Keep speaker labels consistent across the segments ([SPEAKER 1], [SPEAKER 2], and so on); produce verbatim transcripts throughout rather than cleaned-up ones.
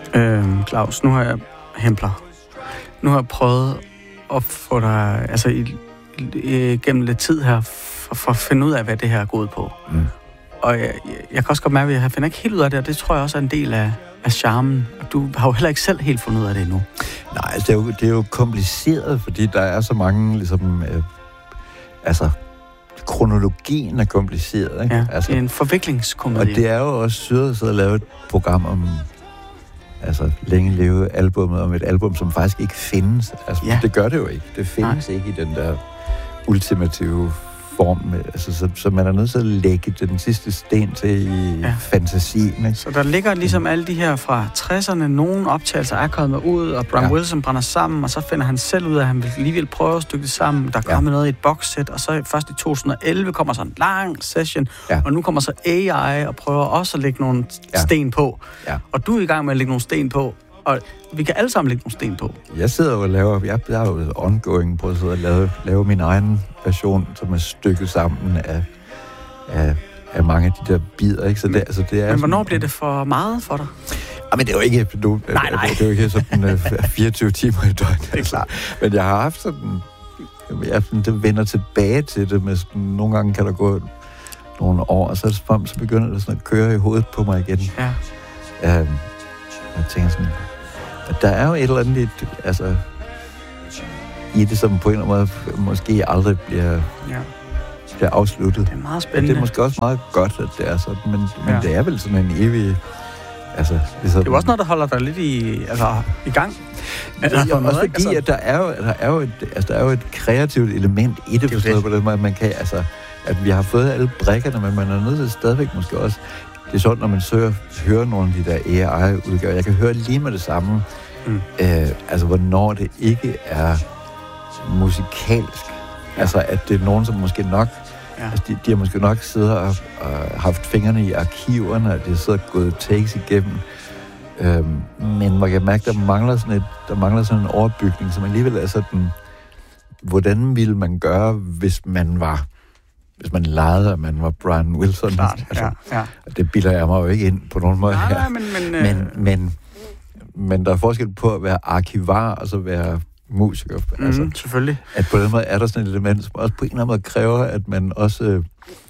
[SPEAKER 1] Øhm, Claus, nu har jeg hempler. Nu har jeg prøvet at få dig, altså i, i, gennem lidt tid her, for, for at finde ud af, hvad det her er gået på. Mm. Og jeg, jeg, jeg kan også godt mærke, at jeg finder ikke helt ud af det, og det tror jeg også er en del af, af charmen. Og du har jo heller ikke selv helt fundet ud af det endnu.
[SPEAKER 2] Nej, altså, det, er jo, det er jo kompliceret, fordi der er så mange, ligesom, øh, altså, kronologien er kompliceret, ikke?
[SPEAKER 1] Ja,
[SPEAKER 2] altså,
[SPEAKER 1] det er en forviklingskomedie.
[SPEAKER 2] Og det er jo også syret at sidde og lave et program om, altså, længe leve albumet, om et album, som faktisk ikke findes. Altså, ja. Det gør det jo ikke. Det findes Nej. ikke i den der ultimative form. Altså, så, så man er nødt til at lægge den sidste sten til i ja. fantasien. Ikke?
[SPEAKER 1] Så der ligger ligesom alle de her fra tresserne, nogle optagelser er kommet ud, og Brian ja. Wilson brænder sammen, og så finder han selv ud af, at han vil lige vil prøve at stykke det sammen. Der kommer ja. noget i et boxsæt, og så først i to tusind og elleve kommer så en lang session, ja. og nu kommer så A I og prøver også at lægge nogle ja. sten på. Ja. Og du er i gang med at lægge nogle sten på, og vi kan alle sammen lægge nogle sten på.
[SPEAKER 2] Jeg sidder jo og laver, jeg, jeg er jo ongoing på at sidde og lave, lave min egen version, som er stykket sammen af, af, af mange af de der bidder, ikke? Så det, altså, det er
[SPEAKER 1] men hvornår
[SPEAKER 2] sådan,
[SPEAKER 1] bliver det for meget for dig?
[SPEAKER 2] Jamen, det er jo ikke, nu,
[SPEAKER 1] nej, nej.
[SPEAKER 2] Det er jo ikke sådan uh, fireogtyve timer i døgnet. Det er klart. Men jeg har haft sådan, jeg det vender tilbage til det, med sådan, nogle gange kan der gå nogle år, og så, så begynder det sådan at køre i hovedet på mig igen. Ja. Um, jeg tænker sådan, at der er jo et eller andet i, altså, i det, som på en eller anden måde måske aldrig bliver, ja. bliver afsluttet.
[SPEAKER 1] Det er meget spændende.
[SPEAKER 2] Og det er måske også meget godt, at det er sådan, men, men ja. det er vel sådan en evig... Altså, ligesom,
[SPEAKER 1] det er jo også noget, der holder dig lidt i, altså, i gang.
[SPEAKER 2] Altså, det er jo også fordi, at der er jo, der er jo, et, altså, der er jo et kreativt element i det, det forstået på den måde, man kan, altså, at vi har fået alle brikkerne, men man er nødt til stadigvæk måske også. Det er sådan, når man søger, hører nogle af de der A I-udgaver. Jeg kan høre lige med det samme, mm. øh, altså hvornår det ikke er musikalsk. Ja. Altså, at det er nogen, som måske nok, ja. altså, de, de har måske nok siddet og, og haft fingrene i arkiverne, og de har siddet og gået takes igennem. Øhm, men man kan mærke, der mangler sådan et, der mangler sådan en overbygning, som alligevel er sådan, hvordan ville man gøre, hvis man var hvis man legede, at man var Brian Wilson.
[SPEAKER 1] Klart,
[SPEAKER 2] altså,
[SPEAKER 1] ja, ja.
[SPEAKER 2] Det bilder jeg mig jo ikke ind på nogen måde
[SPEAKER 1] nej,
[SPEAKER 2] her.
[SPEAKER 1] Nej, men, men,
[SPEAKER 2] men, øh... men, men der er forskel på at være arkivar og så være musiker.
[SPEAKER 1] Mm, altså, selvfølgelig.
[SPEAKER 2] At på den måde er der sådan et element, som også på en eller anden måde kræver, at man også... Øh,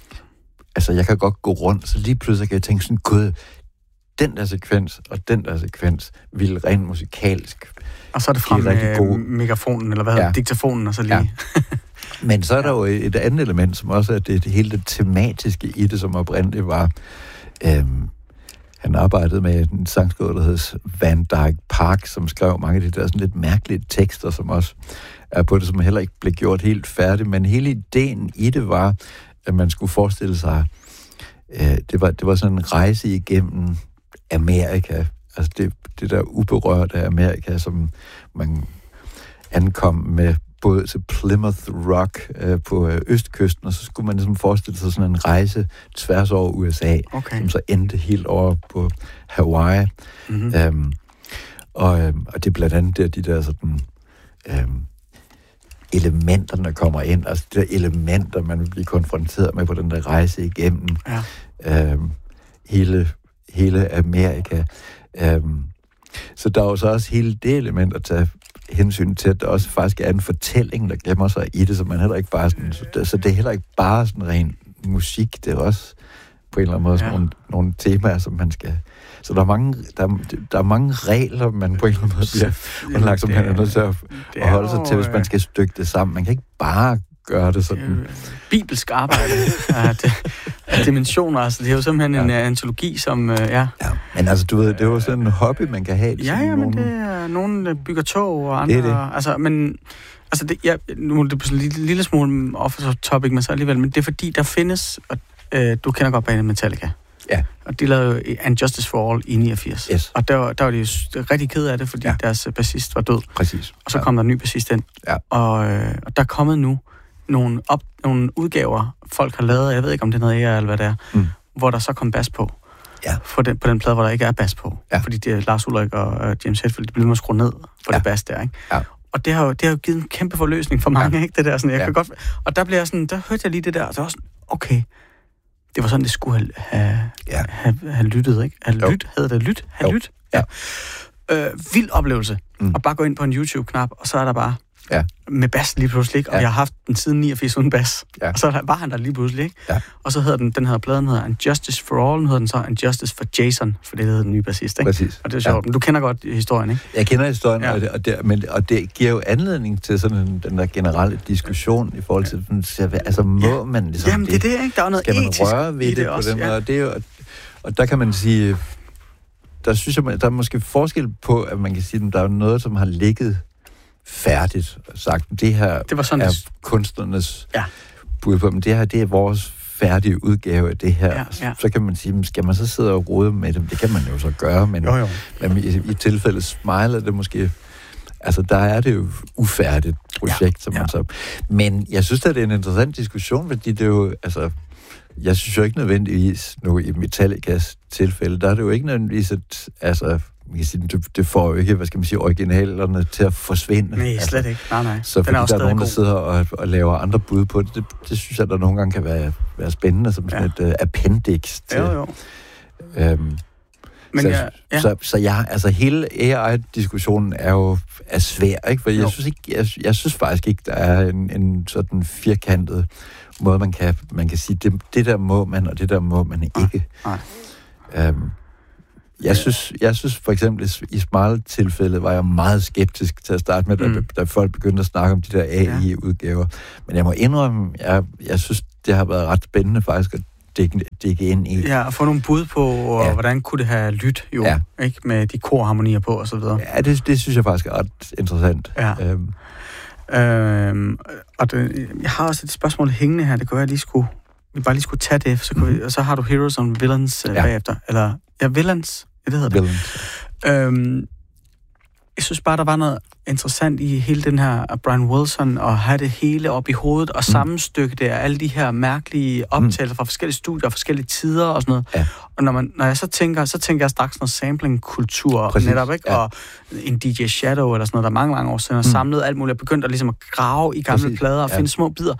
[SPEAKER 2] altså, jeg kan godt gå rundt, så lige pludselig kan jeg tænke sådan, gud, den der sekvens og den der sekvens ville rent musikalsk.
[SPEAKER 1] Og så er det frem med god... megafonen, eller hvad hedder ja. diktafonen, og så lige... Ja.
[SPEAKER 2] Men så er der jo et andet element, som også er det, det hele det tematiske i det, som oprindeligt var... Øhm, han arbejdede med en sangskriver, der hed Van Dyke Park, som skrev mange af de der sådan lidt mærkelige tekster, som også er på det, som heller ikke blev gjort helt færdigt. Men hele ideen i det var, at man skulle forestille sig... Øh, det, var, det var sådan en rejse igennem Amerika. Altså det, det der uberørte af Amerika, som man ankom med både til Plymouth Rock øh, på øh, østkysten, og så skulle man ligesom forestille sig sådan en rejse tværs over U S A, okay. som så endte helt over på Hawaii. Mm-hmm. Øhm, og, øhm, og det er blandt andet der, de der sådan øhm, elementer, der kommer ind, altså de der elementer, man vil blive konfronteret med på den der rejse igennem ja. øhm, hele, hele Amerika. Øhm, så der er jo så også hele det element at tage hensyn til, at der også faktisk er en fortælling, der gemmer sig i det, så man heller ikke bare sådan, så det, så det er heller ikke bare sådan ren musik, det er også på en eller anden måde ja. nogle, nogle temaer, som man skal... Så der er mange, der, der er mange regler, man på en eller anden måde bliver underlagt, som man er nødt til at, at holde sig til, hvis man skal stykke det sammen. Man kan ikke bare gøre det sådan...
[SPEAKER 1] Det bibelsk arbejde af, af dimensioner, altså det er jo simpelthen ja. en uh, antologi, som... Uh, ja.
[SPEAKER 2] ja. Men altså, du ved, det er jo sådan en hobby, man kan have.
[SPEAKER 1] Ja, ja, men det er nogen, der bygger tog og andre... Det er det. Altså, men... Altså, det, ja, nu er det på sådan en lille, lille smule off-topic, men så alligevel, men det er fordi, der findes... Og, øh, du kender godt bandet Metallica. Ja. Og de lavede jo And Justice for All i niogfirs. Yes. Og der, der var de jo rigtig ked af det, fordi ja. deres bassist var død.
[SPEAKER 2] Præcis.
[SPEAKER 1] Og så
[SPEAKER 2] ja.
[SPEAKER 1] kom der en ny bassist ind. Ja. Og, øh, og der er kommet nu nogle, op, nogle udgaver, folk har lavet, jeg ved ikke, om det er noget ære eller hvad det er, mm. hvor der så kom bas på. Ja. For den, på den plade, hvor der ikke er bas på. Ja. Fordi det er Lars Ulrik og uh, James Hetfield, de blev med at skrue ned for ja. det bas der, ikke? Ja. Og det har, jo, det har jo givet en kæmpe forløsning for mange, ja. ikke? Det der, sådan, jeg ja. kan godt... Og der blev jeg sådan, der hørte jeg lige det der, og så var sådan, okay... Det var sådan, det skulle have, have, ja. have, have lyttet, ikke? Have lyt, havde det lyt? Have lyt? Ja. øh, vild oplevelse. Mm. Og bare gå ind på en YouTube-knap, og så er der bare
[SPEAKER 2] ja.
[SPEAKER 1] med bas lige pludselig, ikke? Og ja. jeg har haft den siden niogfirs uden bas. Ja. Og så var han der lige pludselig, ikke? Ja. Og så hedder den, den her pladen hedder And Justice for All, nu hedder den så And Justice for Jason, for det hedder den nye bassist, ikke?
[SPEAKER 2] Præcis.
[SPEAKER 1] Og det er sjovt. Ja. Men du kender godt historien, ikke?
[SPEAKER 2] Jeg kender historien, ja. og, det, og, det, men, og det giver jo anledning til sådan en, den der generelle diskussion i forhold til, sådan, altså må ja. man ligesom...
[SPEAKER 1] Jamen det er det, ikke? Der er noget
[SPEAKER 2] skal man
[SPEAKER 1] etisk
[SPEAKER 2] røre ved det, det
[SPEAKER 1] også,
[SPEAKER 2] på den
[SPEAKER 1] ja.
[SPEAKER 2] måde, og det er jo... Og der kan man sige... Der synes jeg, der er måske forskel på, at man kan sige, at der er noget, som har ligget færdigt og sagt, det her
[SPEAKER 1] det var sådan,
[SPEAKER 2] er
[SPEAKER 1] det...
[SPEAKER 2] kunstnernes
[SPEAKER 1] ja.
[SPEAKER 2] bud på, men det her, det er vores færdige udgave af det her. Ja, ja. Så kan man sige, skal man så sidde og rode med dem? Det kan man jo så gøre, men,
[SPEAKER 1] jo, jo.
[SPEAKER 2] men i, i tilfældet Smile er det måske... Altså, der er det jo ufærdigt projekt, ja, som man ja. så... Men jeg synes, at det er en interessant diskussion, fordi det er jo... Altså, jeg synes jo ikke nødvendigvis, nu i Metallicas tilfælde, der er det jo ikke nødvendigvis, at... Altså, man kan sige, det, det får jo ikke, hvad skal man sige, originalerne til at forsvinde.
[SPEAKER 1] Nej, slet
[SPEAKER 2] altså,
[SPEAKER 1] ikke. Nej, nej.
[SPEAKER 2] Så fordi der er nogen, der sidder og, og laver andre bud på det, det, det synes jeg, der nogle gange kan være, være spændende, som sådan ja. et uh, appendix til...
[SPEAKER 1] Jo, jo.
[SPEAKER 2] Øhm, Men så, ja, ja. Så, så ja, altså hele A I-diskussionen er jo er svær, ikke? For jeg synes, ikke, jeg, jeg synes faktisk ikke, der er en, en sådan firkantet måde, man kan, man kan sige, det, det der må man, og det der må man ikke.
[SPEAKER 1] Nej.
[SPEAKER 2] Øhm, jeg, synes, jeg synes for eksempel, i Smile-tilfældet var jeg meget skeptisk til at starte med, mm. da, da folk begyndte at snakke om de der A I-udgaver. Men jeg må indrømme, jeg, jeg synes, det har været ret spændende faktisk at dække ind i.
[SPEAKER 1] Ja, og få nogle bud på, ja. hvordan kunne det have lyttet jo, ja. ikke? Med de korharmonier på og så videre.
[SPEAKER 2] Ja, det, det synes jeg faktisk er ret interessant.
[SPEAKER 1] Ja. Øhm. Øhm, og det, jeg har også et spørgsmål hængende her, det kunne være, at jeg lige skulle, vi bare lige skulle tage det, så, kunne vi, og så har du Heroes and Villains øh, ja. bagefter. Eller, ja, Villains, ja, det hedder
[SPEAKER 2] Villains.
[SPEAKER 1] det. Øhm, jeg synes bare, der var noget interessant i hele den her Brian Wilson, og have det hele op i hovedet, og mm. sammenstykke det af alle de her mærkelige optagelser mm. fra forskellige studier og forskellige tider og sådan noget. Ja. Og når, man, når jeg så tænker, så tænker jeg straks noget sampling-kultur Præcis. netop, ikke? Ja. Og en D J Shadow eller sådan noget, der mange, mange år siden har mm. samlet alt muligt, og begyndt at, ligesom at grave i gamle Præcis. plader og ja. finde små bidder.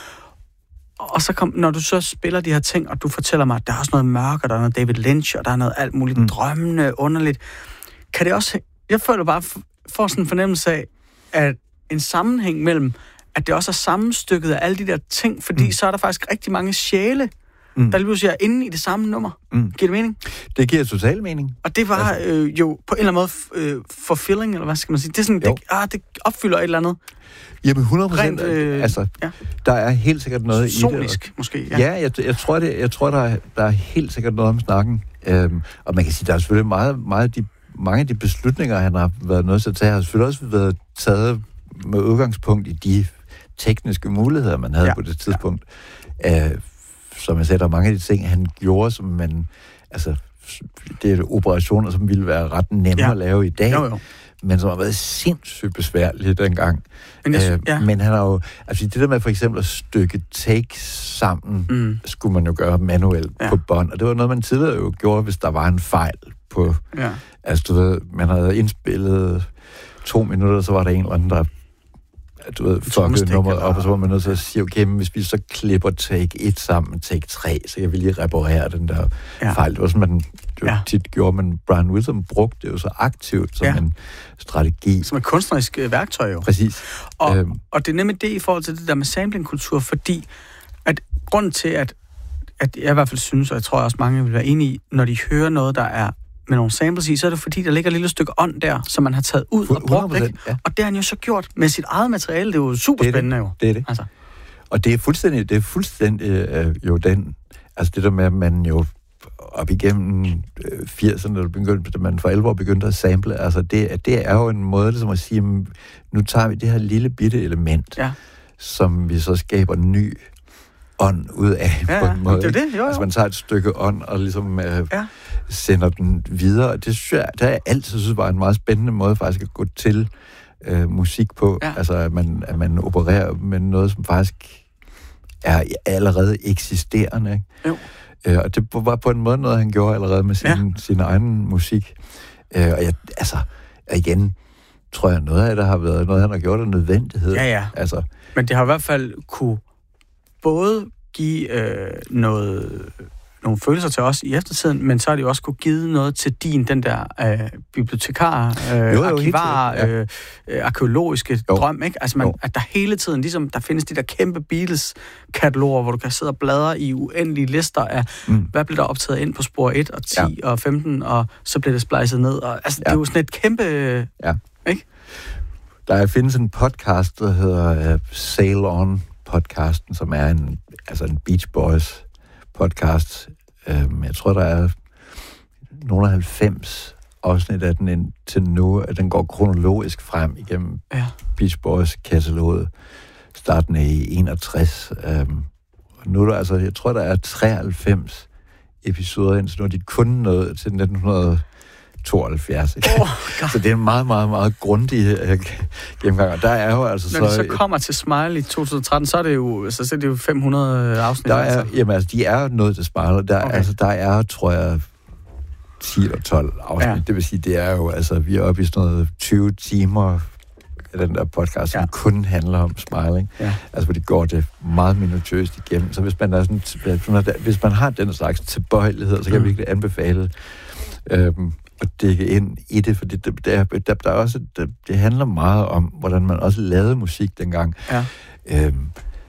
[SPEAKER 1] Og så kom, når du så spiller de her ting, og du fortæller mig, at der er også noget mørke, og der er noget David Lynch, og der er noget alt muligt mm. drømmende, underligt. Kan det også... Jeg føler bare, får sådan en fornemmelse af, at en sammenhæng mellem, at det også er sammenstykket af alle de der ting, fordi mm. så er der faktisk rigtig mange sjæle, mm. der lige pludselig er inde i det samme nummer. Mm. Giver det mening?
[SPEAKER 2] Det giver total mening.
[SPEAKER 1] Og det var altså, øh, jo på en eller anden måde øh, fulfilling, eller hvad skal man sige? Det er sådan, det, ah, det opfylder et eller andet.
[SPEAKER 2] Jamen hundrede procent. Øh, altså, ja. der er helt sikkert noget
[SPEAKER 1] Sonisk,
[SPEAKER 2] i det.
[SPEAKER 1] måske.
[SPEAKER 2] Ja, ja jeg, jeg tror, det, jeg tror der, er, der er helt sikkert noget om snakken. Øhm, og man kan sige, der er selvfølgelig meget, meget de mange af de beslutninger, han har været nødt til at tage, har selvfølgelig også været taget med udgangspunkt i de tekniske muligheder, man havde ja. på det tidspunkt. Ja. Uh, som jeg sagde, der er mange af de ting, han gjorde, som man... Altså, det er operationer, som ville være ret nemme ja. at lave i dag, jo, jo. men som har været sindssygt besværlige dengang. Men, jeg, uh, ja. men han har jo... Altså, det der med for eksempel at stykke takes sammen, mm. skulle man jo gøre manuelt ja. på bånd, og det var noget, man tidligere jo gjorde, hvis der var en fejl på... Ja. Altså, du ved, man havde indspillet to minutter, så var der en eller anden, der, du ved, fuckede nummeret op, og så var man nødt til at sige, okay, men hvis vi så klipper take et sammen, take tre, så kan vi lige reparere den der ja. fejl. Det var sådan, man jo ja. tit gjorde, men Brian Wilson brugte det jo så aktivt som ja. en strategi. Som
[SPEAKER 1] et kunstnerisk øh, værktøj jo.
[SPEAKER 2] Præcis.
[SPEAKER 1] Og, øhm. og det er nemlig det i forhold til det der med samplingkultur, fordi at grunden til, at, at jeg i hvert fald synes, og jeg tror også mange vil være enige i, når de hører noget, der er med nogle samples i, så er det fordi, der ligger et lille stykke ånd der, som man har taget ud og brugt, ikke? Ja. Og det har han jo så gjort med sit eget materiale. Det er jo super spændende jo.
[SPEAKER 2] Det er det.
[SPEAKER 1] Altså.
[SPEAKER 2] Og det er fuldstændig, det er fuldstændig øh, jo den, altså det der med, at man jo op igennem øh, firserne, da, begyndte, da man for alvor begyndte at sample, altså det, det er jo en måde ligesom at sige, nu tager vi det her lille bitte element, ja. som vi så skaber en ny ånd ud af ja, på en måde. Det er det, jo, jo. Altså man tager et stykke ånd og ligesom øh, ja. sender den videre. Og det synes jeg, det er altid synes var en meget spændende måde faktisk at gå til øh, musik på. Ja. Altså at man, at man opererer med noget, som faktisk er allerede eksisterende. Ikke? Jo. Øh, og det var på en måde noget, han gjorde allerede med sin, ja. sin egen musik. Øh, og jeg, altså, igen, tror jeg, noget af det har været noget, han har gjort af nødvendighed.
[SPEAKER 1] Ja, ja.
[SPEAKER 2] Altså,
[SPEAKER 1] men det har i hvert fald kunne både give øh, noget, nogle følelser til os i eftertiden, men så har det jo også kunne give noget til din, den der øh, bibliotekar, øh, jo, jo, arkivar, ja. øh, arkeologiske jo. drøm, ikke? Altså, man, at der hele tiden, ligesom, der findes de der kæmpe Beatles-kataloger, hvor du kan sidde og bladre i uendelige lister af, mm. hvad blev der optaget ind på spor et og ti ja. og femten, og så blev det splicet ned. Og, altså, ja. det er jo sådan et kæmpe... Ja. Ikke?
[SPEAKER 2] Der findes en podcast, der hedder uh, Sail On podcasten, som er en, altså en Beach Boys podcast. Um, jeg tror, der er nogle af halvfems afsnit af den indtil nu, at den går kronologisk frem igennem ja. Beach Boys kataloget, starten af enogtres. Um, og nu er der altså, jeg tror, der er treoghalvfems episoder indtil nu, og de kun nået til nitten tooghalvfjerds. Oh, så det er en meget, meget, meget grundig uh, gennemgang. Og der er jo altså
[SPEAKER 1] Når
[SPEAKER 2] så...
[SPEAKER 1] Når de så kommer til Smile i to tusind og tretten, så er det jo, så er det jo fem hundrede afsnit.
[SPEAKER 2] Der er, altså. Jamen altså, de er nået til Smile. Der, okay. altså, der er, tror jeg, ti eller tolv afsnit. Ja. Det vil sige, det er jo, altså, vi er oppe i sådan noget tyve timer af den der podcast, som ja. kun handler om Smile, ikke? Ja. Altså, hvor de går det meget minutiøst igennem. Så hvis man, er sådan, hvis man har den slags tilbøjelighed, så kan mm. jeg virkelig anbefale øhm, at dække ind i det, fordi det, der, der, der er også, det, det handler meget om, hvordan man også lavede musik dengang. Ja. Øhm,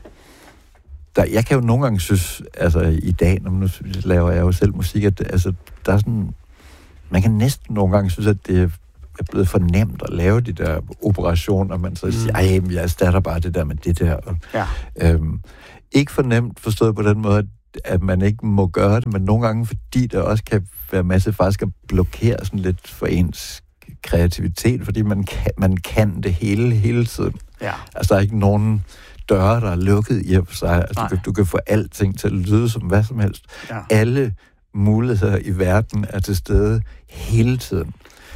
[SPEAKER 2] der, jeg kan jo nogle gange synes, altså i dag, når nu laver jeg jo selv musik, at det, altså, der er sådan, man kan næsten nogle gange synes, at det er blevet for nemt at lave de der operationer, man så mm. siger, ej, jeg erstatter bare det der med det der. Og, ja. øhm, ikke for nemt forstået på den måde, at man ikke må gøre det, men nogle gange, fordi der også kan være masse faktisk at blokere sådan lidt for ens kreativitet, fordi man kan, man kan det hele, hele tiden. Ja. Altså, der er ikke nogen døre, der er lukket i og for sig. Altså, du kan, du kan få alting til at lyde som hvad som helst. Ja. Alle muligheder i verden er til stede hele tiden.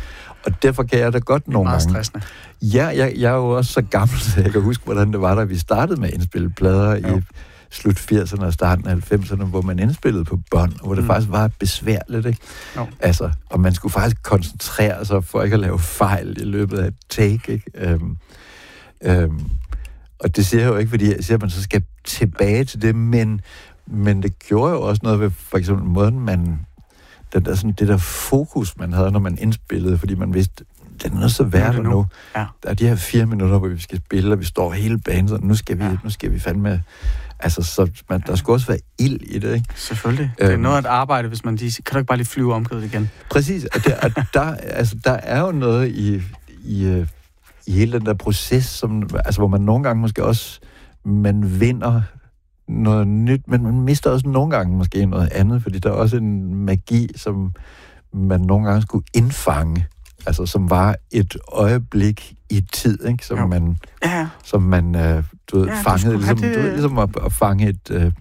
[SPEAKER 2] Og derfor kan jeg da godt nogle gange...
[SPEAKER 1] Stressende.
[SPEAKER 2] Ja, jeg, jeg er jo også så gammel, så jeg kan huske, hvordan det var, da vi startede med at indspille plader jo. i slut firserne og starten af halvfemserne, hvor man indspillede på bånd, og hvor det mm. faktisk var besværligt, ikke? Jo. Altså, og man skulle faktisk koncentrere sig for ikke at lave fejl i løbet af et take, ikke? Øhm, øhm, og det siger jeg jo ikke, fordi jeg siger, at man så skal tilbage til det, men, men det gjorde jo også noget ved, for eksempel, måden man, den der, sådan, det der fokus, man havde, når man indspillede, fordi man vidste, det er noget så værd nu. nu. Ja. Der er de her fire minutter, hvor vi skal spille, og vi står hele banen, så nu skal vi, ja. nu skal vi fandme... Altså, så man, der skal også være ild i det, ikke?
[SPEAKER 1] Selvfølgelig. Det er øhm, noget at arbejde, hvis man lige... Kan du ikke bare lige flyve omkødet igen?
[SPEAKER 2] Præcis. Og der, og der, altså, der er jo noget i, i, i hele den der proces, som, altså, hvor man nogle gange måske også... Man vinder noget nyt, men man mister også nogle gange måske noget andet, fordi der er også en magi, som man nogle gange skulle indfange. Altså, som var et øjeblik i tid, ikke? Som jo. man, ja. som man øh, du ved, ja, fangede, ligesom, det... du ved, ligesom at, at fange et, øh,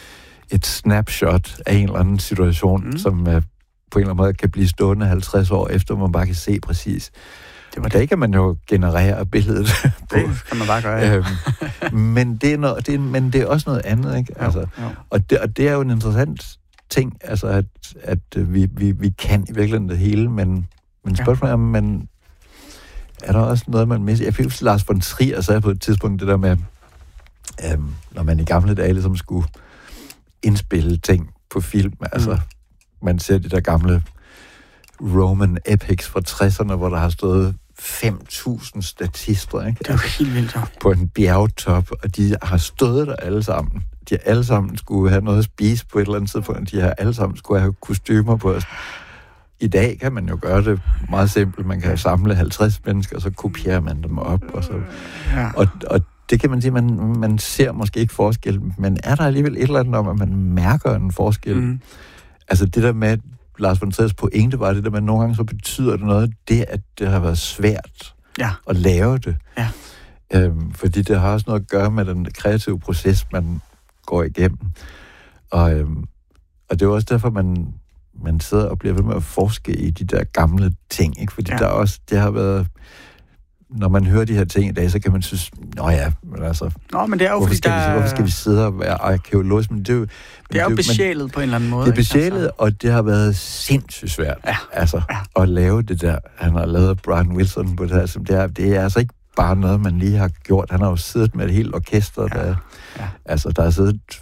[SPEAKER 2] et snapshot af en eller anden situation, mm. som øh, på en eller anden måde kan blive stående halvtreds år efter, hvor man bare kan se præcis. Det var det. Der kan man jo generere billedet på.
[SPEAKER 1] Det kan man bare gøre, ja.
[SPEAKER 2] øhm, men, det er noget, det er, men det er også noget andet, ikke? Altså, jo, jo. Og, det, og det er jo en interessant ting, altså at, at vi, vi, vi kan i virkeligheden det hele, men Men spørgsmålet er, man, er der også noget, man misser? Jeg fik Lars von Trier sagde på et tidspunkt det der med, øhm, når man i gamle dage ligesom skulle indspille ting på film. Mm. Altså, man ser de der gamle Roman epics fra tresserne, hvor der har stået fem tusind statister, ikke?
[SPEAKER 1] Det er jo helt vildt, ja.
[SPEAKER 2] På en bjergtop, og de har stået der alle sammen. De har alle sammen skulle have noget at spise på et eller andet tidspunkt. De har alle sammen skulle have kostymer på os. I dag kan man jo gøre det meget simpelt. Man kan samle halvtreds mennesker, og så kopierer man dem op. Og, så. Ja. Og, og det kan man sige, man, man ser måske ikke forskel, men er der alligevel et eller andet om, at man mærker en forskel? Mm. Altså det der med, Lars von Triers pointe var det der med, at nogle gange så betyder det noget, det at det har været svært ja. at lave det. Ja. Øhm, fordi det har også noget at gøre med den kreative proces, man går igennem. Og, øhm, og det er også derfor, man man sidder og bliver ved med at forske i de der gamle ting, ikke? Fordi ja. der også, det har været, når man hører de her ting i dag, så kan man synes, nå ja, men altså,
[SPEAKER 1] nå, men det er jo, fordi
[SPEAKER 2] skal
[SPEAKER 1] der...
[SPEAKER 2] vi, hvorfor skal vi sidde og være arkeologisk? Men det er jo, men
[SPEAKER 1] det er jo besjælet men, på en eller anden måde.
[SPEAKER 2] Det er besjælet, altså. Og det har været sindssygt svært, ja. altså, ja. at lave det der. Han har lavet Brian Wilson på det her, som det er, det er altså ikke bare noget, man lige har gjort. Han har jo siddet med et helt orkester, ja. der, ja. altså, der har siddet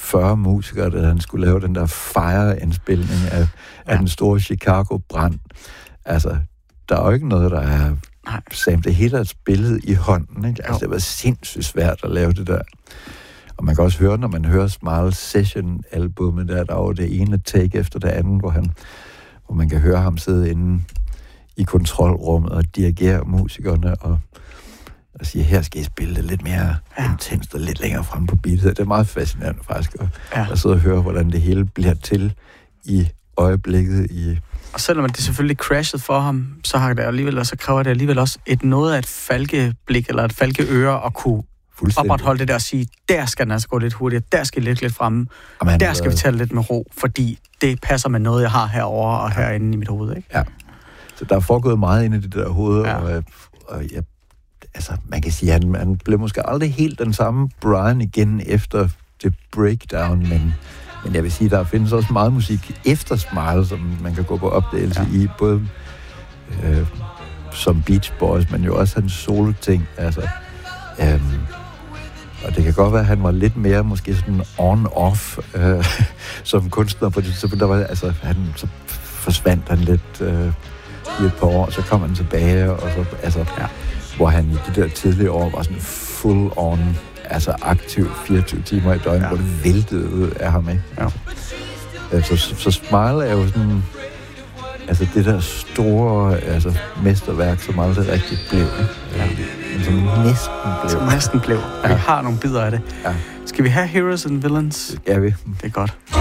[SPEAKER 2] fyrre musikere, da han skulle lave den der Fire-indspilning af, ja. af den store Chicago-brand. Altså, der er jo ikke noget, der er... Sam, det hele er spillet i hånden, ikke? Altså, det var sindssygt svært at lave det der. Og man kan også høre, når man hører Smile Session-albummet, der, der er jo det ene take efter det andet, hvor, han, hvor man kan høre ham sidde inde i kontrolrummet og dirigere musikerne og, og sige, her skal I spille det lidt mere ja. intenst og lidt længere frem på beatet. Det er meget fascinerende faktisk at, ja. at sidde og høre, hvordan det hele bliver til i øjeblikket. I
[SPEAKER 1] og selvom det selvfølgelig crashet for ham, så har det alligevel, så kræver det alligevel også et noget af et falkeblik eller et falkeøre at kunne opretholde det der og sige, der skal den altså gå lidt hurtigere, der skal lidt lidt fremme, Jamen, der skal vi tage lidt med ro, fordi det passer med noget, jeg har herovre og ja. herinde i mit hoved, ikke?
[SPEAKER 2] Ja. Så der er foregået meget inde i det der hoved, ja. og, og jeg, altså, man kan sige, at han, han blev måske aldrig helt den samme Brian igen efter det breakdown, men, men jeg vil sige, der findes også meget musik efter Smile, som man kan gå på opdagelse ja. i, både øh, som Beach Boys, men jo også hans solo-ting, altså øhm, og det kan godt være, at han var lidt mere måske sådan on-off øh, som kunstner, fordi så, der var, altså, han, så forsvandt han lidt øh, i et par år, så kom han tilbage, og så, altså, ja. hvor han i de der tidlige år var sådan full-on, altså aktiv fireogtyve timer i døgnet, ja. hvor det væltede ud af ham, ikke? Ja. Øh, så, så, så Smile er jo sådan, altså det der store altså, mesterværk, som aldrig rigtig blev, ja. men som næsten blev.
[SPEAKER 1] Som næsten blev. Ja. Vi har nogle bidder af det. Ja. Skal vi have Heroes and Villains?
[SPEAKER 2] Det skal vi.
[SPEAKER 1] Det er godt.